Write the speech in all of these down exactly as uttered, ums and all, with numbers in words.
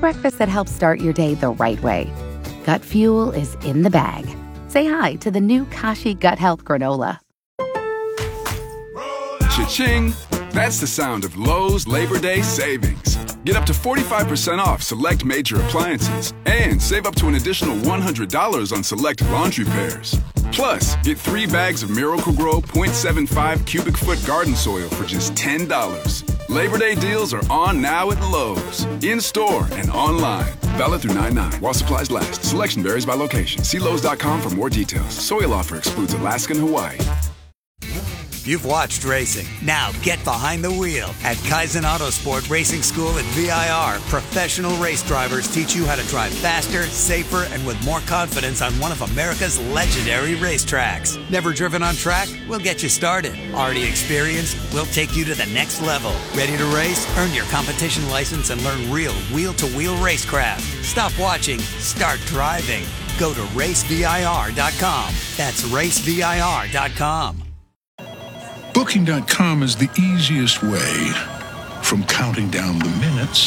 breakfast that helps start your day the right way. Gut Fuel is in the bag. Say hi to the new Kashi Gut Health Granola. Cha-ching! That's the sound of Lowe's Labor Day savings. Get up to forty-five percent off select major appliances and save up to an additional one hundred dollars on select laundry pairs. Plus, get three bags of Miracle-Gro point seven five cubic foot garden soil for just ten dollars. Labor Day deals are on now at Lowe's. In-store and online. Valid through nine nine while supplies last. Selection varies by location. See Lowe's dot com for more details. Soil offer excludes Alaska and Hawaii. You've watched racing. Now get behind the wheel. At Kaizen Autosport Racing School at V I R, professional race drivers teach you how to drive faster, safer, and with more confidence on one of America's legendary racetracks. Never driven on track? We'll get you started. Already experienced? We'll take you to the next level. Ready to race? Earn your competition license and learn real wheel-to-wheel racecraft. Stop watching. Start driving. Go to race V I R dot com. That's race V I R dot com. Booking dot com is the easiest way from counting down the minutes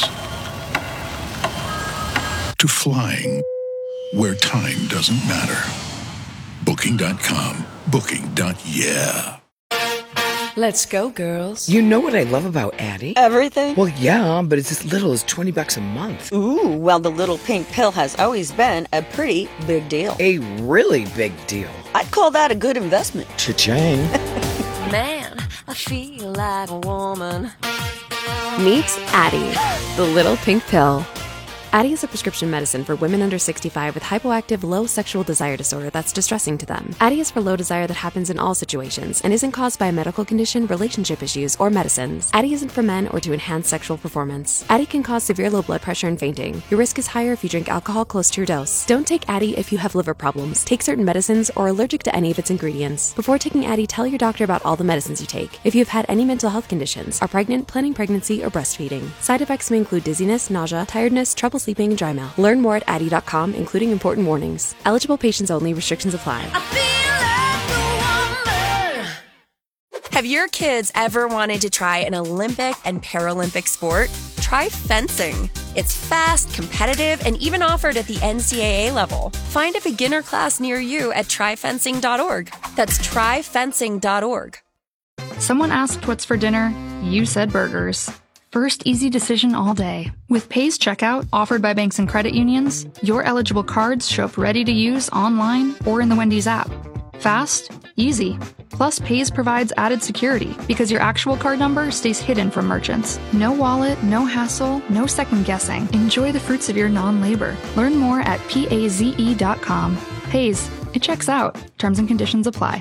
to flying where time doesn't matter. Booking dot com. Booking. Yeah. Let's go, girls. You know what I love about Addie? Everything? Well, yeah, but it's as little as twenty bucks a month. Ooh, well, the little pink pill has always been a pretty big deal. A really big deal. I'd call that a good investment. Cha-ching. Man, I feel like a woman. Meet Addie, the little pink pill. Addie is a prescription medicine for women under sixty-five with hypoactive low sexual desire disorder that's distressing to them. Addie is for low desire that happens in all situations and isn't caused by a medical condition, relationship issues, or medicines. Addie isn't for men or to enhance sexual performance. Addie can cause severe low blood pressure and fainting. Your risk is higher if you drink alcohol close to your dose. Don't take Addie if you have liver problems, take certain medicines, or are allergic to any of its ingredients. Before taking Addie, tell your doctor about all the medicines you take. If you have had any mental health conditions, are pregnant, planning pregnancy, or breastfeeding. Side effects may include dizziness, nausea, tiredness, trouble sleeping, and dry mouth. Learn more at Addie dot com, including important warnings. Eligible patients only. Restrictions apply. Have your kids ever wanted to try an Olympic and Paralympic sport? Try fencing. It's fast, competitive, and even offered at the N C double A level. Find a beginner class near you at try fencing dot org. That's try fencing dot org. Someone asked what's for dinner. You said burgers. First easy decision all day. With Pays Checkout, offered by banks and credit unions, your eligible cards show up ready to use online or in the Wendy's app. Fast, easy. Plus, Pays provides added security because your actual card number stays hidden from merchants. No wallet, no hassle, no second guessing. Enjoy the fruits of your non-labor. Learn more at paze dot com. Pays, it checks out. Terms and conditions apply.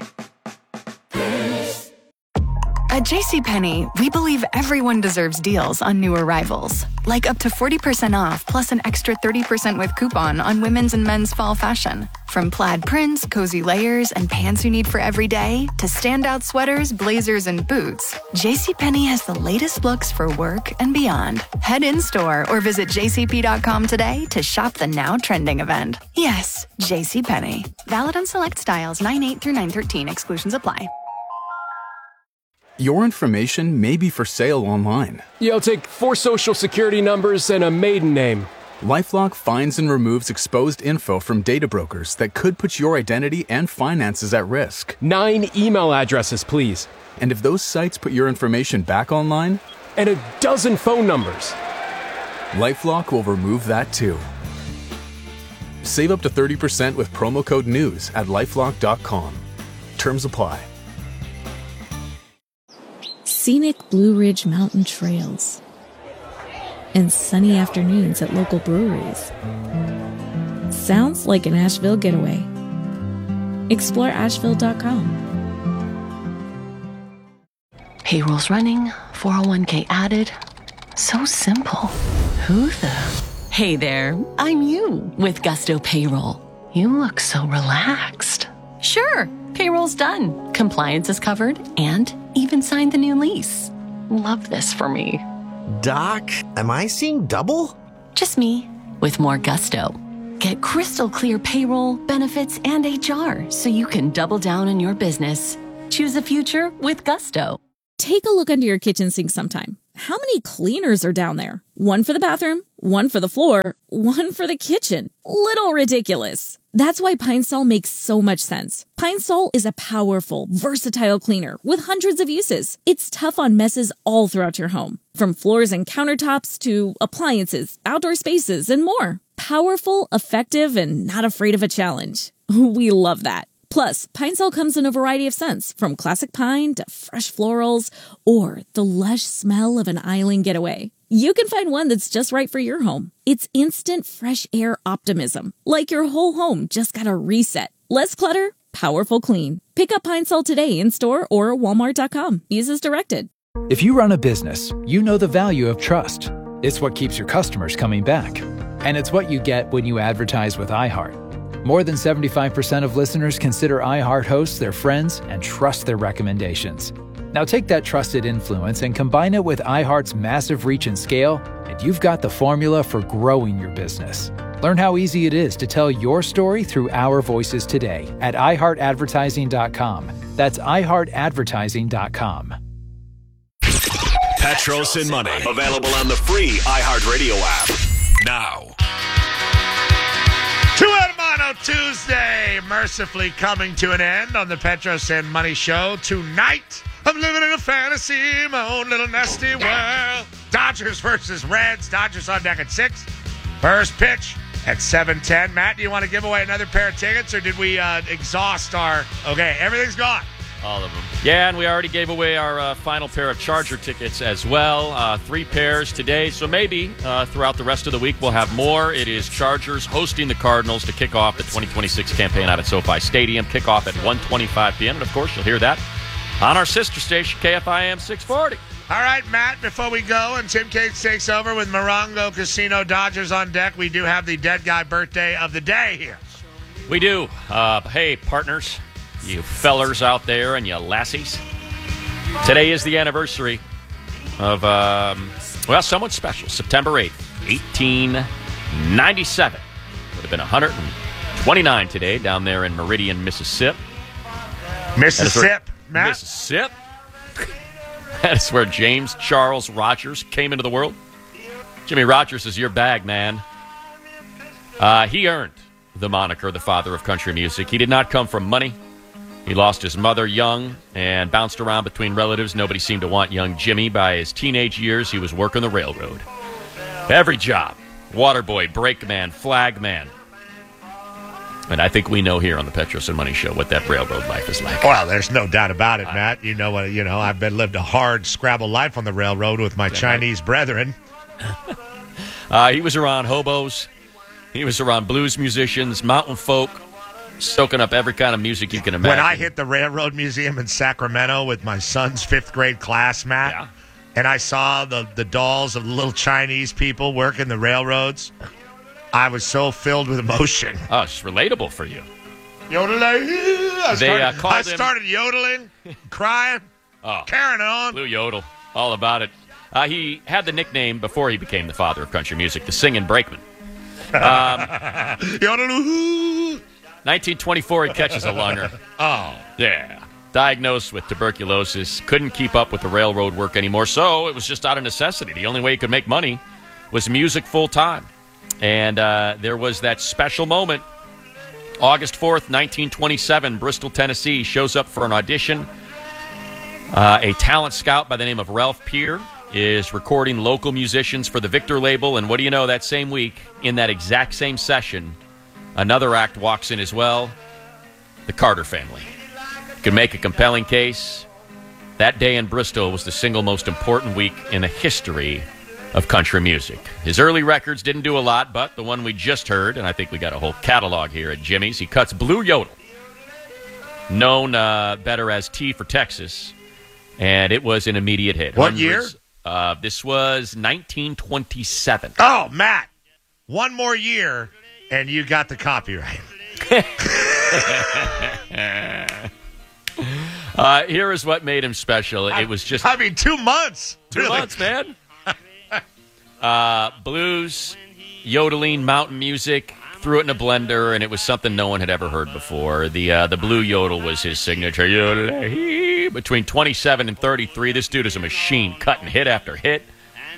At JCPenney, we believe everyone deserves deals on new arrivals. Like up to forty percent off plus an extra thirty percent with coupon on women's and men's fall fashion. From plaid prints, cozy layers, and pants you need for every day, to standout sweaters, blazers, and boots, JCPenney has the latest looks for work and beyond. Head in-store or visit j c p dot com today to shop the now trending event. Yes, JCPenney. Valid on select styles nine eight through nine thirteen. Exclusions apply. Your information may be for sale online. Yeah, I'll take four social security numbers and a maiden name. LifeLock finds and removes exposed info from data brokers that could put your identity and finances at risk. Nine email addresses, please. And if those sites put your information back online? And a dozen phone numbers. LifeLock will remove that too. Save up to thirty percent with promo code NEWS at lifelock dot com. Terms apply. Scenic Blue Ridge Mountain trails and sunny afternoons at local breweries. Sounds like an Asheville getaway. Explore asheville dot com. Payroll's running, four oh one k added. So simple. Who the? Hey there, I'm you with Gusto Payroll. You look so relaxed. Sure, payroll's done. Compliance is covered and even signed the new lease. Love this for me. Doc, am I seeing double? Just me with more gusto. Get crystal clear payroll, benefits, and H R so you can double down on your business. Choose a future with Gusto. Take a look under your kitchen sink sometime. How many cleaners are down there? One for the bathroom, one for the floor, one for the kitchen. Little ridiculous. That's why Pine Sol makes so much sense. Pine Sol is a powerful, versatile cleaner with hundreds of uses. It's tough on messes all throughout your home, from floors and countertops to appliances, outdoor spaces, and more. Powerful, effective, and not afraid of a challenge. We love that. Plus, Pine Sol comes in a variety of scents, from classic pine to fresh florals, or the lush smell of an island getaway. You can find one that's just right for your home. It's instant fresh air optimism, like your whole home just got a reset. Less clutter, powerful clean. Pick up Pine Sol today in store or walmart dot com. Use as directed. If you run a business, you know the value of trust. It's what keeps your customers coming back. And it's what you get when you advertise with iHeart. More than seventy-five percent of listeners consider iHeart hosts their friends and trust their recommendations. Now take that trusted influence and combine it with iHeart's massive reach and scale, and you've got the formula for growing your business. Learn how easy it is to tell your story through our voices today at i heart advertising dot com. That's i heart advertising dot com. Petros and Money. Available on the free iHeartRadio app. Now. Two Hermano Tuesday, mercifully coming to an end on the Petros and Money Show. Tonight, I'm living in a fantasy, my own little nasty world. Dodgers versus Reds. Dodgers on deck at six. First pitch at seven ten. Matt, do you want to give away another pair of tickets, or did we uh, exhaust our... Okay, everything's gone. All of them. Yeah, and we already gave away our uh, final pair of Charger tickets as well. Uh, three pairs today, so maybe uh, throughout the rest of the week we'll have more. It is Chargers hosting the Cardinals to kick off the twenty twenty-six campaign out at SoFi Stadium. Kickoff at one twenty-five p.m. And, of course, you'll hear that on our sister station, K F I A M six forty. All right, Matt, before we go and Tim Cates takes over with Morongo Casino Dodgers on deck, we do have the dead guy birthday of the day here. We do. Uh, hey, partners. You fellers out there and you lassies. Today is the anniversary of, um, well, someone special. September eighth, eighteen ninety-seven. Would have been one hundred twenty-nine today down there in Meridian, Mississippi. Mississippi, Matt? Mississippi. That's where James Charles Rogers came into the world. Jimmy Rogers is your bag, man. Uh, he earned the moniker the father of country music. He did not come from money. He lost his mother young and bounced around between relatives. Nobody seemed to want young Jimmy. By his teenage years, he was working the railroad. Every job. Waterboy, brakeman, flagman. And I think we know here on the Petros and Money Show what that railroad life is like. Well, there's no doubt about it, Matt. You know what? You know, I've been lived a hard Scrabble life on the railroad with my Chinese right? brethren. uh, he was around hobos. He was around blues musicians, mountain folk, soaking up every kind of music you can imagine. When I hit the Railroad Museum in Sacramento with my son's fifth grade class, Matt, yeah. and I saw the, the dolls of the little Chinese people working the railroads, I was so filled with emotion. Oh, it's relatable for you. Yodeling. I they, started, uh, called I him... started yodeling, crying, oh, carrying on. Blue Yodel, all about it. Uh, he had the nickname before he became the father of country music, the Singing Brakeman. Um, nineteen twenty-four, he catches a lunger. Oh. Yeah. Diagnosed with tuberculosis. Couldn't keep up with the railroad work anymore, so it was just out of necessity. The only way he could make money was music full-time. And uh, there was that special moment. August fourth, nineteen twenty-seven, Bristol, Tennessee, shows up for an audition. Uh, a talent scout by the name of Ralph Peer is recording local musicians for the Victor label. And what do you know, that same week, in that exact same session, another act walks in as well, the Carter family. Could make a compelling case. That day in Bristol was the single most important week in the history of country music. His early records didn't do a lot, but the one we just heard, and I think we got a whole catalog here at Jimmy's, he cuts Blue Yodel, known uh, better as T for Texas, and it was an immediate hit. What Hundreds, year? Uh, this was nineteen twenty-seven. Oh, Matt, one more year, and you got the copyright. uh, here is what made him special. It was just... I mean, two months. Two really. months, man. uh, blues, yodeling, mountain music, threw it in a blender, and it was something no one had ever heard before. The uh, the Blue Yodel was his signature. Yodel-hee. Between twenty-seven and thirty-three, this dude is a machine, cutting hit after hit.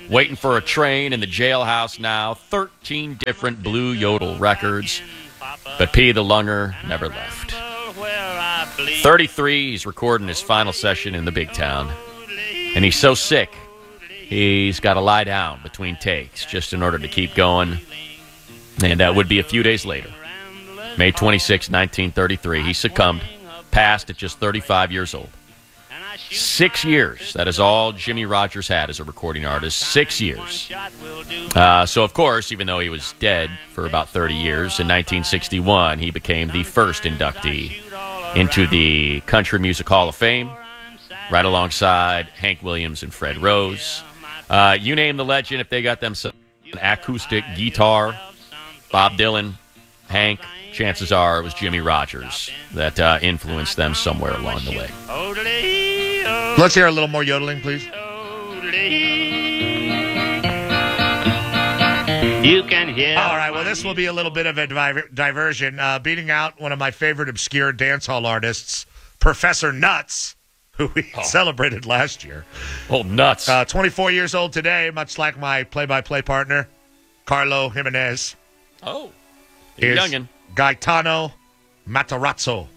Waiting for a Train in the Jailhouse Now. thirteen different Blue Yodel records. But P. the Lunger never left. thirty-three, he's recording his final session in the big town. And he's so sick, he's got to lie down between takes just in order to keep going. And that would be a few days later. May twenty-sixth, nineteen thirty-three. He succumbed, passed at just thirty-five years old. Six years. That is all Jimmie Rodgers had as a recording artist. Six years. Uh, so, of course, even though he was dead for about thirty years, in nineteen sixty-one, he became the first inductee into the Country Music Hall of Fame, right alongside Hank Williams and Fred Rose. Uh, you name the legend, if they got them some acoustic guitar, Bob Dylan, Hank, chances are it was Jimmie Rodgers that uh, influenced them somewhere along the way. Let's hear a little more yodeling, please. You can hear. All right, well, this will be a little bit of a diver- diversion. Uh, beating out one of my favorite obscure dance hall artists, Professor Nuts, who we oh. celebrated last year. Oh, Nuts. Uh, twenty-four years old today, much like my play-by-play partner, Carlo Jimenez. Oh, is youngin'. Gaetano Matarazzo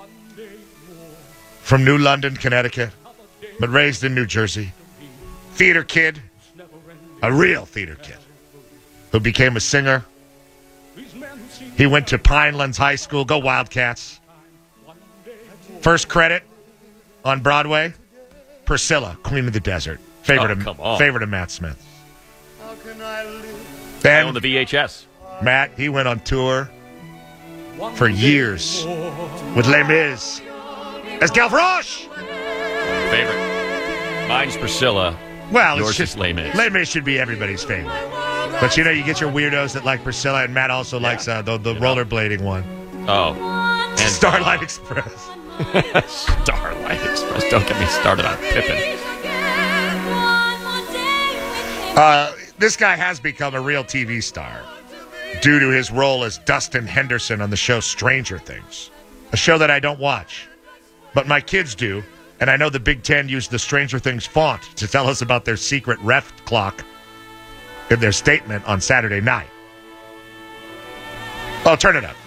from New London, Connecticut, but raised in New Jersey. Theater kid, a real theater kid, who became a singer. He went to Pinelands High School. Go Wildcats. First credit on Broadway, Priscilla, Queen of the Desert. Favorite, oh, of, come on. favorite of Matt Smith. Then on the V H S. Matt, he went on tour for years with Les Mis as Gavroche. Favorite. Mine's Priscilla. Well, yours it's just is Les Mis. Les Mis should be everybody's favorite. But you know, you get your weirdos that like Priscilla, and Matt also yeah. likes uh, the, the rollerblading one. Oh. And Starlight Express. Starlight Express. Don't get me started on Pippin. Uh, this guy has become a real T V star due to his role as Dustin Henderson on the show Stranger Things, a show that I don't watch, but my kids do, and I know the Big Ten used the Stranger Things font to tell us about their secret ref clock in their statement on Saturday night. Oh, turn it up.